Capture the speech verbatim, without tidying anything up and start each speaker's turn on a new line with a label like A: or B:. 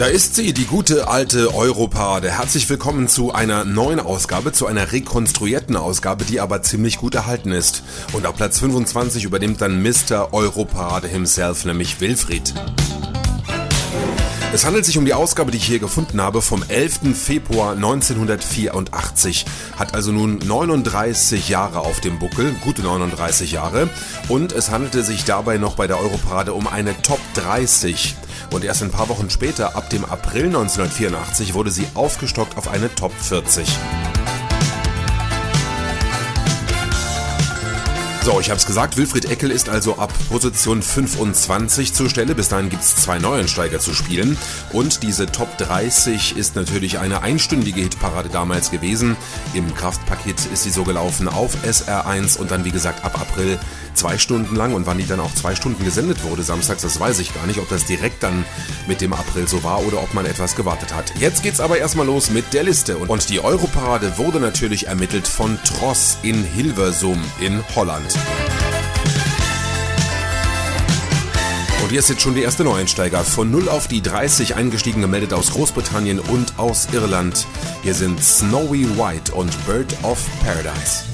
A: Da ist sie, die gute alte Europade. Herzlich willkommen zu einer neuen Ausgabe, zu einer rekonstruierten Ausgabe, die aber ziemlich gut erhalten ist. Und auf Platz fünfundzwanzig übernimmt dann Mister Europade himself, nämlich Wilfried. Es handelt sich um die Ausgabe, die ich hier gefunden habe, vom elften Februar neunzehnhundertvierundachtzig. Hat also nun neununddreißig Jahre auf dem Buckel, gute neununddreißig Jahre. Und es handelte sich dabei noch bei der Europarade um eine Top dreißig. Und erst ein paar Wochen später, ab dem April neunzehnhundertvierundachtzig, wurde sie aufgestockt auf eine Top vierzig. So, ich hab's gesagt, Wilfried Eckel ist also ab Position fünfundzwanzig zur Stelle. Bis dahin gibt's zwei Neuensteiger zu spielen. Und diese Top dreißig ist natürlich eine einstündige Hitparade damals gewesen. Im Kraftpaket ist sie so gelaufen auf S R eins und dann wie gesagt ab April zwei Stunden lang. Und wann die dann auch zwei Stunden gesendet wurde samstags, das weiß ich gar nicht, ob das direkt dann mit dem April so war oder ob man etwas gewartet hat. Jetzt geht's aber erstmal los mit der Liste. Und die Europarade wurde natürlich ermittelt von Tross in Hilversum in Holland. Und hier ist jetzt schon der erste Neueinsteiger. Von null auf die dreißig eingestiegen, gemeldet aus Großbritannien und aus Irland. Hier sind Snowy White und Bird of Paradise.